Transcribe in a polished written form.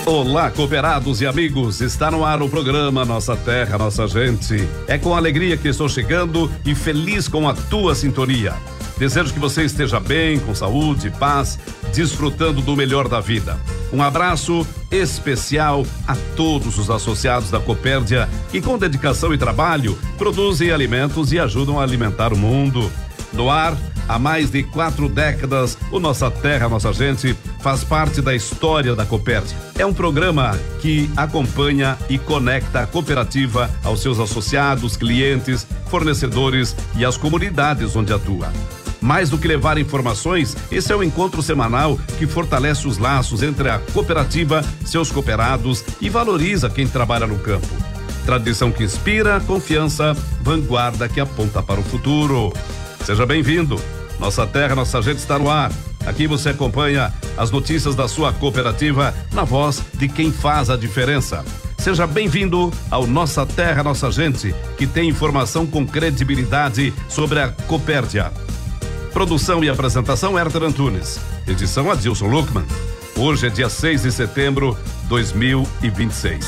Olá, cooperados e amigos, está no ar o programa Nossa Terra, Nossa Gente. É com alegria que estou chegando e feliz com a tua sintonia. Desejo que você esteja bem, com saúde, paz, desfrutando do melhor da vida. Um abraço especial a todos os associados da Copérdia que com dedicação e trabalho produzem alimentos e ajudam a alimentar o mundo. No ar, há mais de 4 décadas, o Nossa Terra, Nossa Gente faz parte da história da Copérdia. É um programa que acompanha e conecta a cooperativa aos seus associados, clientes, fornecedores e às comunidades onde atua. Mais do que levar informações, esse é um encontro semanal que fortalece os laços entre a cooperativa, seus cooperados e valoriza quem trabalha no campo. Tradição que inspira, confiança, vanguarda que aponta para o futuro. Seja bem-vindo. Nossa Terra, Nossa Gente está no ar. Aqui você acompanha as notícias da sua cooperativa na voz de quem faz a diferença. Seja bem-vindo ao Nossa Terra, Nossa Gente, que tem informação com credibilidade sobre a Copérdia. Produção e apresentação Herter Antunes. Edição Adilson Luckman. Hoje é dia 6 de setembro de 2026.